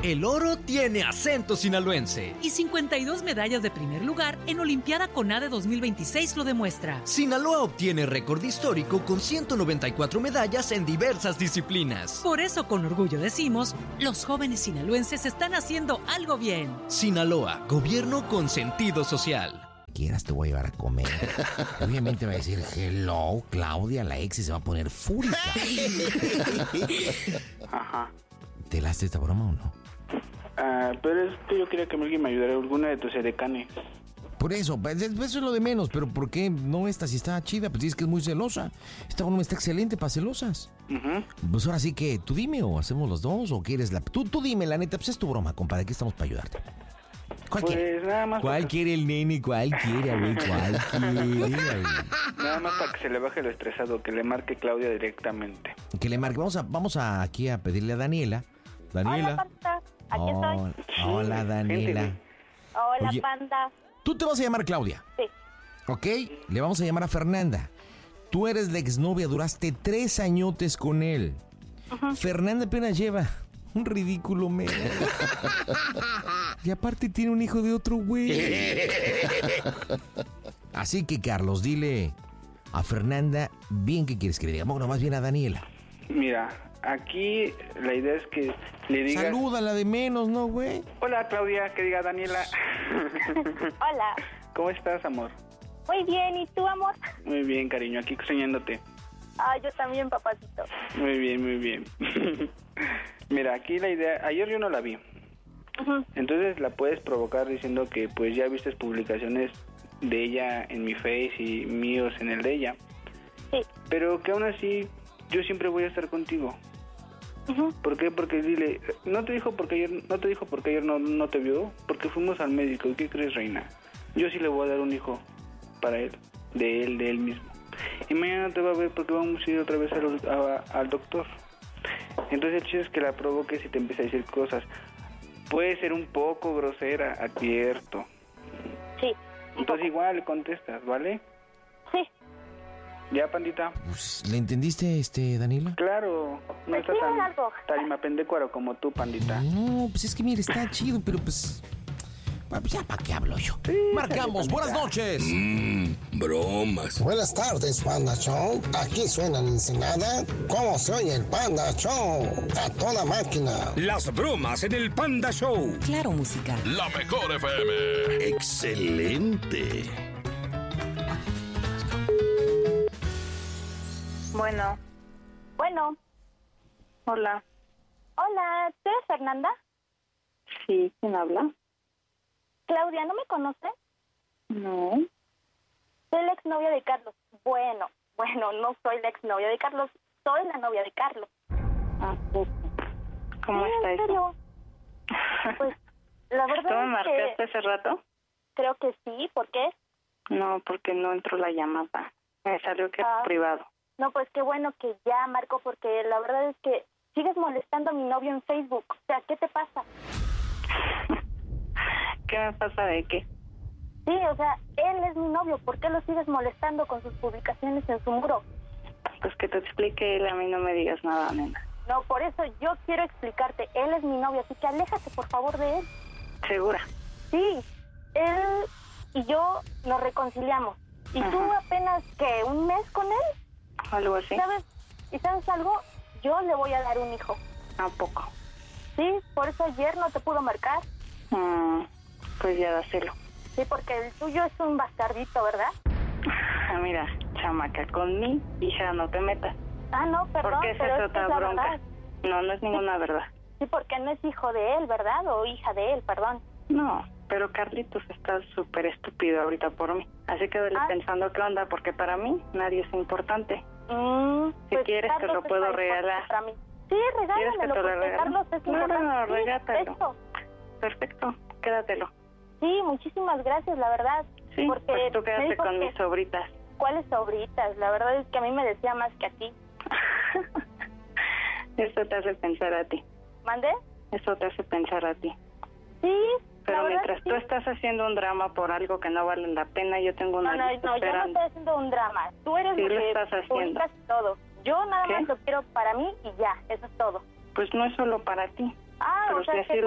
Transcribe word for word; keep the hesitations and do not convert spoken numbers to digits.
El oro tiene acento sinaloense. Y cincuenta y dos medallas de primer lugar en Olimpiada CONADE dos mil veintiséis lo demuestra. Sinaloa obtiene récord histórico con ciento noventa y cuatro medallas en diversas disciplinas. Por eso con orgullo decimos, los jóvenes sinaloenses están haciendo algo bien. Sinaloa, gobierno con sentido social. Quieras te voy a llevar a comer. Obviamente va a decir, hello, Claudia, la ex, y se va a poner fúrica. Ajá. ¿Te laste esta broma o no? Ah, pero es que yo quería que alguien me ayudara, alguna de tus edecanes. Por eso, pues, eso es lo de menos, pero ¿por qué no esta si está chida? Pues dices que es muy celosa. Esta broma está excelente para celosas. Uh-huh. Pues ahora sí que tú dime, o hacemos los dos, o quieres la... Tú, tú dime, la neta, pues es tu broma, compadre, aquí estamos para ayudarte. ¿Cuál pues quiere? Nada más ¿Cuál porque... quiere el nene? ¿Cuál quiere, güey? ¿Cuál quiere? Nada más para que se le baje lo estresado, que le marque Claudia directamente. Que le marque. Vamos a, vamos a aquí a pedirle a Daniela. Daniela. Hola, Panda. Aquí oh, estoy. Hola, Daniela. Gente. Hola, Oye, Panda. Tú te vas a llamar Claudia. Sí. ¿Ok? Le vamos a llamar a Fernanda. Tú eres la exnovia, duraste tres añotes con él. Uh-huh. Fernanda apenas lleva un ridículo mes. Y aparte tiene un hijo de otro güey. Así que, Carlos, dile a Fernanda bien qué quieres que le diga. Bueno, más bien a Daniela. Mira, aquí la idea es que le diga... Salúdala de menos, ¿no, güey? Hola, Claudia, que diga Daniela. Hola. ¿Cómo estás, amor? Muy bien, ¿y tú, amor? Muy bien, cariño, aquí extrañándote. Ah, yo también, papacito. Muy bien, muy bien. Mira, aquí la idea... Ayer yo no la vi. Uh-huh. Entonces la puedes provocar diciendo que pues ya viste publicaciones de ella en mi Face y míos en el de ella. Sí. Pero que aún así yo siempre voy a estar contigo. Uh-huh. ¿Por qué? Porque dile, no te dijo porque ayer no te dijo porque ayer no no te vio, porque fuimos al médico. ¿Y qué crees, reina? Yo sí le voy a dar un hijo para él, de él, de él mismo. Y mañana te va a ver porque vamos a ir otra vez al, a, al doctor. Entonces el chiste es que la provoques y te empieza a decir cosas. Puede ser un poco grosera, advierto. Sí. Entonces igual le contestas, ¿vale? Sí. ¿Ya, pandita? Pues, ¿le entendiste, este, Daniela? Claro. No pues está sí, tan algo. tarimapendecuaro como tú, pandita. No, pues es que mire, está chido, pero pues... Pues ya, ¿para qué hablo yo? Sí, Marcamos, buenas noches. Mmm, bromas. Buenas tardes, Panda Show. Aquí suena en Ensenada. ¿Cómo se oye el Panda Show? A toda máquina. Las bromas en el Panda Show. Claro, música. La mejor F M. Excelente. Bueno. Bueno. Hola. Hola, ¿tú eres Fernanda? Sí, ¿quién habla? Claudia, ¿no me conoces? No. Soy la exnovia de Carlos. Bueno, bueno, no soy la exnovia de Carlos, soy la novia de Carlos. Ah, pues, ¿cómo sí, está ¿en serio? eso? Pues, la verdad ¿Tú me es marcaste que... hace rato? Creo que sí, ¿por qué? No, porque no entró la llamada. Me salió que Ah. es privado. No, pues qué bueno que ya marco, porque la verdad es que sigues molestando a mi novio en Facebook. O sea, ¿qué te pasa? ¿Qué me pasa de qué? Sí, o sea, él es mi novio. ¿Por qué lo sigues molestando con sus publicaciones en su muro? Pues que te explique él, a mí no me digas nada, nena. No, por eso yo quiero explicarte. Él es mi novio, así que aléjate, por favor, de él. ¿Segura? Sí, él y yo nos reconciliamos. ¿Y Ajá. tú apenas, qué, un mes con él? Algo así. ¿Sabes? ¿Y sabes algo? Yo le voy a dar un hijo. ¿A poco? Sí, por eso ayer no te pudo marcar. Mm, pues ya dáselo. Sí, porque el tuyo es un bastardito, ¿verdad? Ah, mira, chamaca, con mi hija no te metas. Ah, no, perdón, Porque esa pero es es que otra es la bronca. verdad. No, no es ninguna verdad. Sí, porque no es hijo de él, ¿verdad? O hija de él, perdón. No, pero Carlitos está súper estúpido ahorita por mí. Así que dale Ah. pensando qué onda, porque para mí nadie es importante. Mm, Si pues quieres, te Carlos lo es puedo más regalar. importante para mí. Sí, ¿Quieres que regálamelo, te lo porque regale? Carlos es No, no, importante. no, Sí, regátalo. esto. Perfecto, quédatelo. Sí, muchísimas gracias, la verdad. Sí, porque pues tú me quédate dijo con que- mis sobritas. ¿Cuáles sobritas? La verdad es que a mí me decía más que a ti. Eso te hace pensar a ti. ¿Mande? Eso te hace pensar a ti. Sí, Pero la verdad mientras sí. tú estás haciendo un drama por algo que no vale la pena, yo tengo una No, no, lista no, yo no esperando. estoy haciendo un drama. Tú eres Sí lo lo que estás haciendo. publicas todo. Yo nada ¿Qué? más lo quiero para mí y ya, eso es todo. Pues no es solo para ti. Ah, Pero o sea si que así